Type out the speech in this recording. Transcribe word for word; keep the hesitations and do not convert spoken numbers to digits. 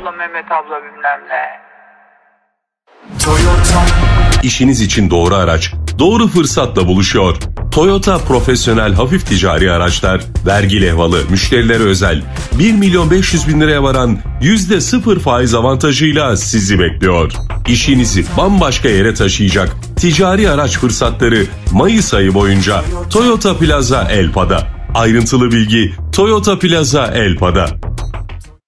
abla, Mehmet abla bilmem ne. İşiniz için doğru araç, doğru fırsatla buluşuyor. Toyota profesyonel hafif ticari araçlar, vergi levhalı, müşterilere özel bir milyon beş yüz bin liraya varan yüzde sıfır faiz avantajıyla sizi bekliyor. İşinizi bambaşka yere taşıyacak ticari araç fırsatları Mayıs ayı boyunca Toyota Plaza Elpa'da. Ayrıntılı bilgi Toyota Plaza Elpa'da.